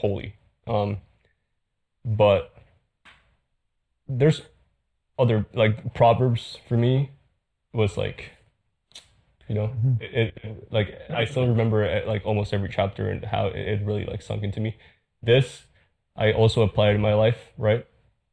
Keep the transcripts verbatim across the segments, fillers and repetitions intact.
holy. Um, but there's other like Proverbs for me was like you know Mhm. it, it like I still remember it, like almost every chapter and how it, it really like sunk into me. This I also applied in my life, right?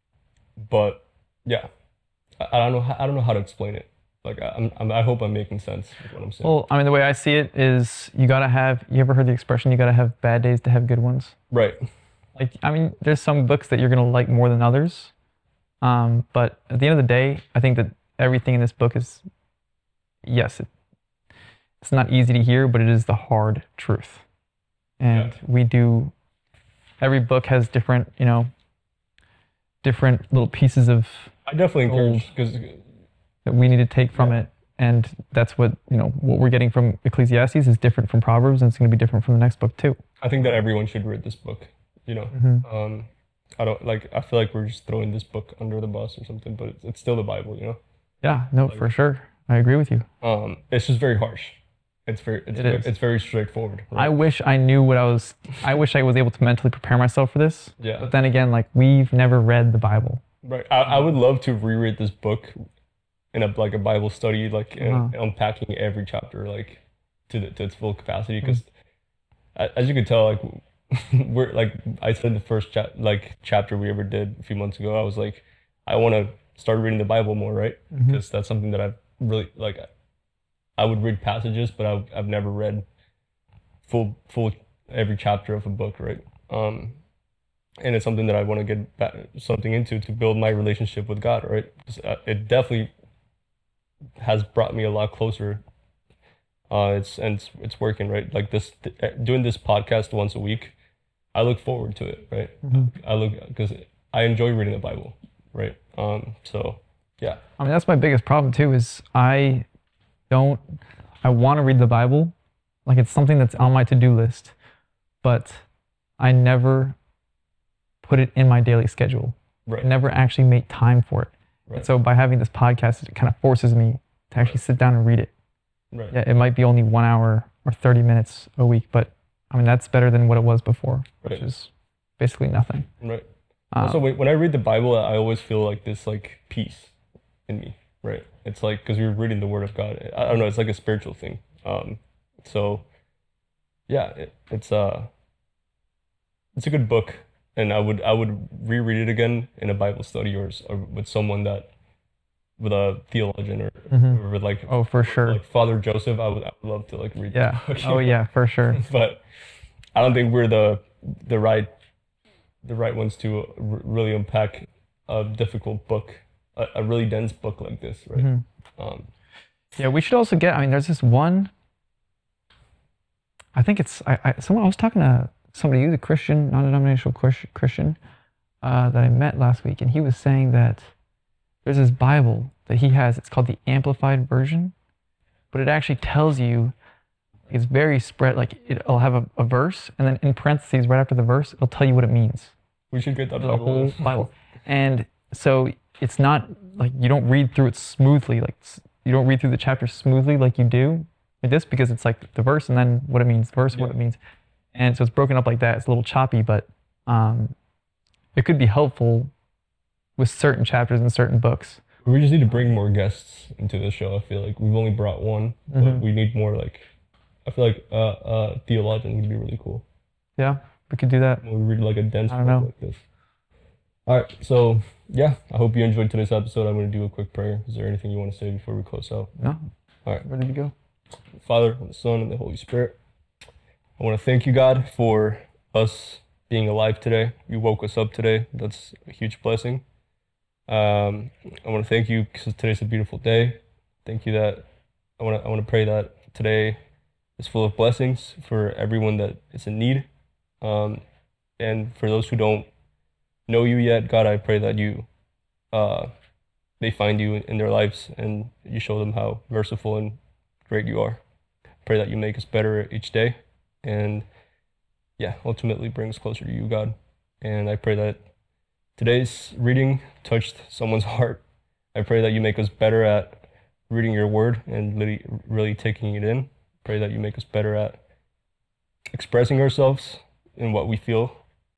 But yeah, I, I don't know how, I don't know how to explain it. Like I, I'm, I'm I hope I'm making sense with what I'm saying. Well, I mean, the way I see it is you gotta have, you ever heard the expression, you gotta have bad days to have good ones? Right. Like, I mean, there's some books that you're gonna like more than others. Um, but at the end of the day, I think that everything in this book is, yes, it, it's not easy to hear, but it is the hard truth. Yeah. And we do, every book has different, you know, different little pieces of I definitely gold encourage because that we need to take from yeah, it. And that's what, you know, what we're getting from Ecclesiastes is different from Proverbs, and it's going to be different from the next book too. I think that everyone should read this book. You know, Mm-hmm. um, I don't like. I feel like we're just throwing this book under the bus or something, but it's, it's still the Bible. You know, Yeah, no, like for sure. I agree with you. um, it's just very harsh. It's very it's It very, is. it's very straightforward, I right? wish I knew what I was, I wish I was able to mentally prepare myself for this. Yeah, But then again, like, we've never read the Bible. right. I, I would love to reread this book in a like a Bible study, like and Uh-huh. unpacking every chapter like to the, to its full capacity. Mm. Because as you could tell, like we're like I said the first chap like chapter we ever did a few months ago, I was like, I want to start reading the Bible more, right? Mhm. Because that's something that I've really like. I would read passages, but I, I've never read full full every chapter of a book, right? Um, and it's something that I want to get back, something into to build my relationship with God, right? 'Cause, uh, It definitely has brought me a lot closer. Uh, it's and it's, it's working, right? Like this, doing this podcast once a week. I look forward to it, right? Mhm. I look because I enjoy reading the Bible, right? Um, so yeah, I mean, that's my biggest problem too, is I don't, I want to read the Bible. Like, it's something that's on my to-do list, but I never put it in my daily schedule. I right, never actually make time for it. And right, so by having this podcast, it kind of forces me to actually right, sit down and read it. right, Yeah, it might be only one hour or thirty minutes a week, but I mean, that's better than what it was before, which right, is basically nothing. right. Also, Um, when, when I read the Bible, I always feel like this like peace in me, right? It's like because you're reading the Word of God. I, I don't know. It's like a spiritual thing. Um, so yeah, it, it's uh, it's a good book, and I would I would reread it again in a Bible study or, s- or with someone that with a theologian or, mhm. or with like Oh, for sure. like Father Joseph. I would I would love to like read this Yeah. book, Oh, you know? yeah, for sure. But I don't think we're the the right the right ones to r- really unpack a difficult book, a, a really dense book like this, right? Mhm. Um, Yeah, we should also get, I mean, there's this one, I think it's, I, I someone, I was talking to somebody who's a Christian, non-denominational Chris- Christian, uh, that I met last week, and he was saying that there's this Bible that he has. It's called the Amplified Version, but it actually tells you, it's very spread, like it'll have a, a verse, and then in parentheses right after the verse, it'll tell you what it means. we should get that The Bible. whole Bible. And so it's not like you don't read through it smoothly, like you don't read through the chapter smoothly like you do with this, because it's like the verse and then what it means, the verse, what Yeah, it means. And so it's broken up like that. It's a little choppy, but um, it could be helpful with certain chapters in certain books. we just need to bring more guests into the show. I feel like we've only brought one, but Hmm. we need more. Like, I feel like uh, uh, theologian would be really cool. Yeah, we could do that. When we read like a dense I don't book know. like this. All right, so yeah, I hope you enjoyed today's episode. I'm going to do a quick prayer. Is there anything you want to say before we close out? No, All right, ready to go. Father, and the Son, and the Holy Spirit. I want to thank you, God, for us being alive today. You woke us up today. That's a huge blessing. Um, I want to thank you because today's a beautiful day. Thank you that I want to I want to pray that today is full of blessings for everyone that is in need. Um, and for those who don't know you yet, God, I pray that you uh, they find you in their lives and you show them how merciful and great you are. Pray that you make us better each day, and yeah, ultimately bring us closer to you, God. And I pray that today's reading touched someone's heart. I pray that you make us better at reading your word and really, really taking it in. Pray that you make us better at expressing ourselves in what we feel.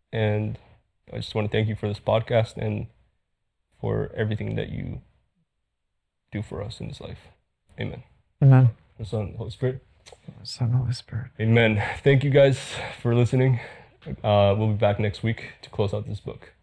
And I just want to thank you for this podcast and for everything that you do for us in this life. Amen. Amen. The Son, the Holy Spirit. Son, Holy Spirit. Amen. Thank you guys for listening. Uh, we'll be back next week to close out this book.